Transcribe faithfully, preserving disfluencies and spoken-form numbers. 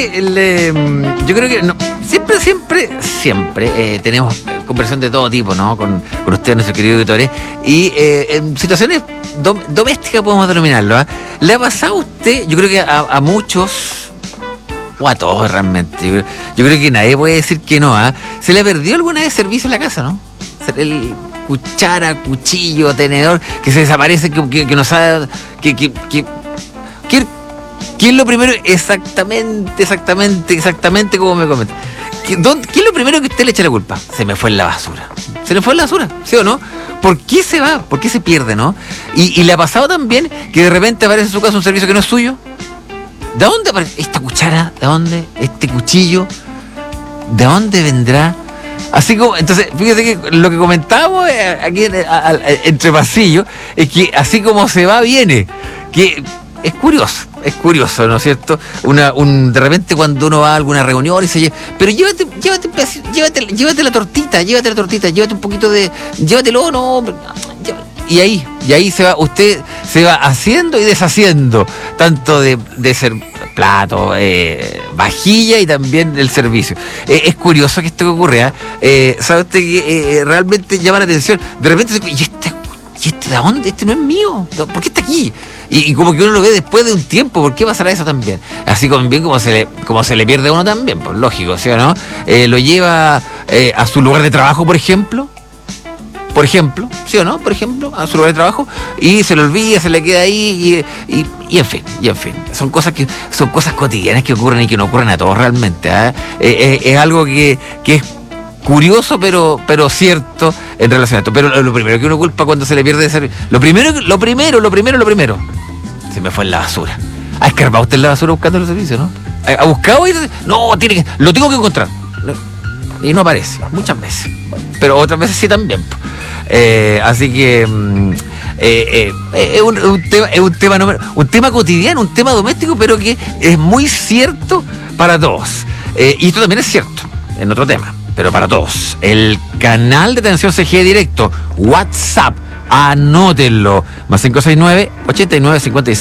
que le, yo creo que no, siempre, siempre, siempre eh, tenemos conversación de todo tipo, ¿no? Con, con ustedes, nuestros queridos auditores. Y eh, en situaciones dom, domésticas podemos denominarlo. ¿eh? ¿Le ha pasado a usted? Yo creo que a, a muchos, o a todos realmente. Yo, yo creo que nadie puede decir que no. ¿eh? ¿Se le perdió alguna vez servicio en la casa, no? El cuchara, cuchillo, tenedor, que se desaparece, que, que, que no sabe, que, que, que, que ¿qué es lo primero? Exactamente, exactamente, exactamente como me comenta. ¿Qué, dónde, ¿Qué es lo primero que usted le echa la culpa? Se me fue en la basura. Se le fue en la basura, ¿sí o no? ¿Por qué se va? ¿Por qué se pierde, no? Y, y le ha pasado también que de repente aparece en su casa un servicio que no es suyo. ¿De dónde aparece esta cuchara? ¿De dónde? ¿Este cuchillo? ¿De dónde vendrá? Así como, entonces, fíjese que lo que comentábamos aquí en, a, a, entre pasillos es que así como se va, viene. Que es curioso, es curioso, ¿no es cierto? Una, un, de repente cuando uno va a alguna reunión y se lleva, pero llévate, llévate, llévate, llévate la tortita, llévate la tortita, llévate un poquito de, llévatelo, no, llévate. Y ahí, y ahí se va, usted se va haciendo y deshaciendo, tanto de, de ser plato, eh, vajilla y también el servicio. Eh, es curioso que esto que ocurre, ¿eh? Eh, ¿sabe usted que eh, realmente llama la atención? De repente, ¿y este, ¿y este de dónde? Este no es mío, ¿por qué está aquí? Y, y como que uno lo ve después de un tiempo, ¿por qué pasará eso también? Así como bien como se le, como se le pierde a uno también, pues lógico, ¿sí o no? Eh, lo lleva eh, a su lugar de trabajo, por ejemplo. Por ejemplo, ¿sí o no? Por ejemplo, a su lugar de trabajo y se le olvida, se le queda ahí y, y, y en fin, y en fin. Son cosas que son cosas cotidianas que ocurren y que no ocurren a todos realmente. ¿eh? Eh, eh, es algo que, que es curioso, pero pero cierto en relación a esto. Pero lo, lo primero que uno culpa cuando se le pierde ese, lo primero, lo primero, lo primero, lo primero, se me fue en la basura. ¿Ha escarbado usted en la basura buscando los servicios, no? ¿Ha buscado y no, tiene que, lo tengo que encontrar? Y no aparece, muchas veces. Pero otras veces sí también. Eh, así que eh, eh, es, un, un tema, es un tema un tema cotidiano, un tema doméstico, pero que es muy cierto para todos. Eh, y esto también es cierto en otro tema, pero para todos. El canal de atención C G directo, WhatsApp, anótenlo, más cinco seis nueve, ochenta y nueve, cincuenta y seis